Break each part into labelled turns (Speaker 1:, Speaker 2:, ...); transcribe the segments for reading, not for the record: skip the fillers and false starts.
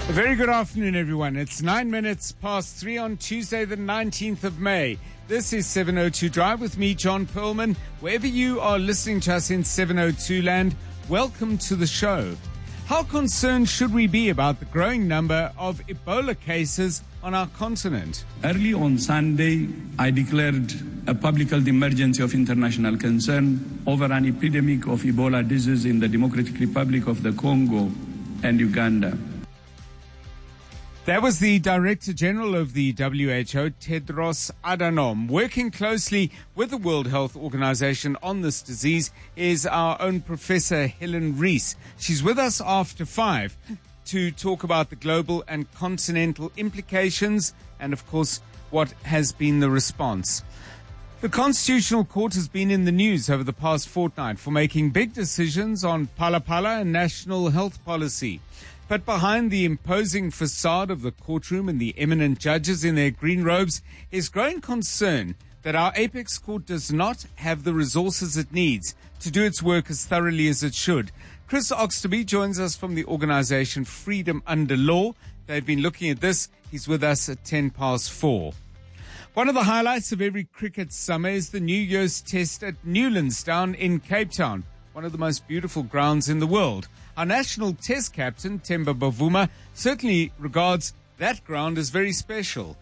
Speaker 1: A very good afternoon, everyone. It's 9 minutes past 3 on Tuesday, the 19th of May. This is 702 Drive with me, John Perlman. Wherever you are listening to us in 702 land, welcome to the show. How concerned should we be about the growing number of Ebola cases on our continent?
Speaker 2: Early on Sunday, I declared a public health emergency of international concern over an epidemic of Ebola disease in the Democratic Republic of the Congo and Uganda.
Speaker 1: That was the Director General of the WHO, Tedros Adhanom. Working closely with the World Health Organization on this disease is our own Professor Helen Rees. She's with us after 5 to talk about the global and continental implications and, of course, what has been the response. The Constitutional Court has been in the news over the past fortnight for making big decisions on Phala Phala and national health policy. But behind the imposing facade of the courtroom and the eminent judges in their green robes is growing concern that our apex court does not have the resources it needs to do its work as thoroughly as it should. Chris Oxtoby joins us from the organization Freedom Under Law. They've been looking at this. He's with us at 10 past 4. One of the highlights of every cricket summer is the New Year's Test at Newlands down in Cape Town, one of the most beautiful grounds in the world. Our national test captain, Themba Bavuma, certainly regards that ground as very special.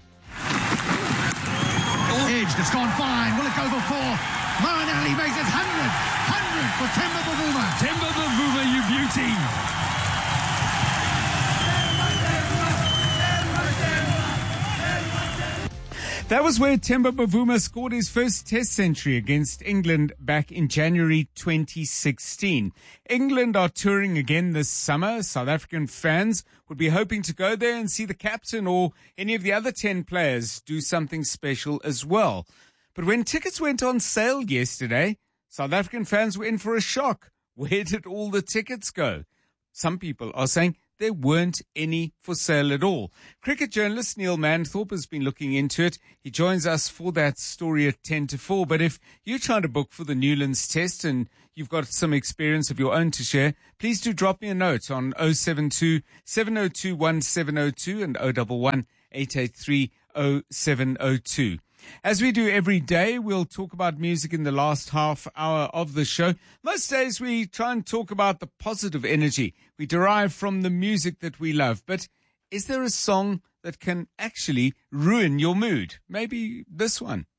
Speaker 3: Edged, it's gone fine. Will it go for 4? Moeen Ali makes it 100 for Themba Bavuma.
Speaker 4: Themba Bavuma, you beauty.
Speaker 1: That was where Themba Bavuma scored his first test century against England back in January 2016. England are touring again this summer. South African fans would be hoping to go there and see the captain or any of the other 10 players do something special as well. But when tickets went on sale yesterday, South African fans were in for a shock. Where did all the tickets go? Some people are saying there weren't any for sale at all. Cricket journalist Neil Manthorpe has been looking into it. He joins us for that story at 10 to 4. But if you're trying to book for the Newlands Test and you've got some experience of your own to share, please do drop me a note on 072 702 1702 and 011 883 0702. As we do every day, we'll talk about music in the last half hour of the show. Most days we try and talk about the positive energy we derive from the music that we love. But is there a song that can actually ruin your mood? Maybe this one.